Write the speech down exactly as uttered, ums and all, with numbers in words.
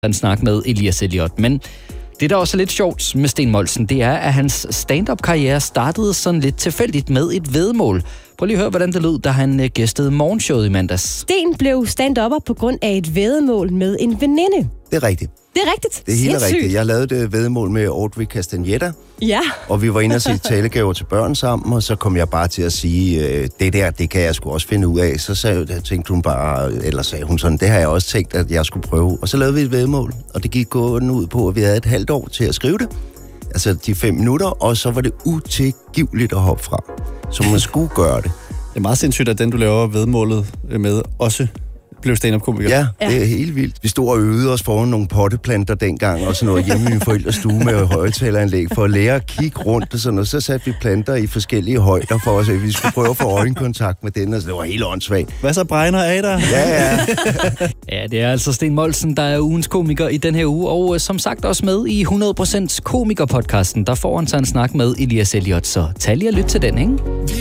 en snak med Elias Elliot. Men det, der også er lidt sjovt med Steen Moltzen, det er, at hans stand-up-karriere startede sådan lidt tilfældigt med et væddemål. Prøv lige at høre, hvordan det lød, da han gæstede morgenshowet i mandags. Sten blev stand-upper på grund af et væddemål med en veninde. Det er rigtigt. Det er rigtigt. Det er helt rigtigt. Jeg lavede et væddemål med Audrey Castagnetta. Ja. Og vi var inde og se talegaver til børn sammen, og så kom jeg bare til at sige, øh, det der, det kan jeg sgu også finde ud af. Så sagde, tænkte hun bare, eller sagde hun sådan, det har jeg også tænkt, at jeg skulle prøve. Og så lavede vi et væddemål, og det gik gående ud på, at vi havde et halvt år til at skrive det. Altså de fem minutter, og så var det utilgiveligt at hoppe fra. Så man skulle gøre det. Det er meget sindssygt, at den, du laver væddemålet med, også blev stand-up-komiker. Ja, det er helt vildt. Vi stod og øvede os foran nogle potteplanter dengang, og sådan noget hjemme i min forældres stue med højtaleranlæg, for at lære at kigge rundt og sådan noget. Så satte vi planter i forskellige højder for os, at vi skulle prøve at få øjenkontakt med den, og det var helt åndssvagt. Hvad så, bregner af dig? Ja, ja. Ja, det er altså Steen Moltzen, der er ugens komiker i den her uge, og øh, som sagt også med i hundrede procent komiker-podcasten. Der får han så en snak med Elias Elliot, så tag lige og lyt til den, ikke?